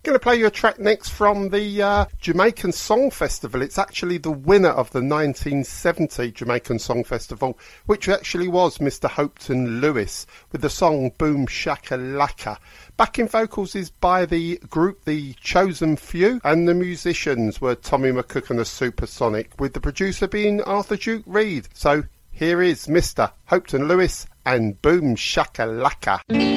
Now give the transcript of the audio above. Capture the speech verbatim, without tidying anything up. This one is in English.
Going to play you a track next from the uh, Jamaican Song Festival. It's actually the winner of the nineteen seventy Jamaican Song Festival, which actually was Mister Hopetoun Lewis, with the song Boom Shaka Laka. Backing vocals is by the group The Chosen Few, and the musicians were Tommy McCook and the Supersonic, with the producer being Arthur Duke Reid. So here is Mister Hopetoun Lewis and Boom Shaka Laka.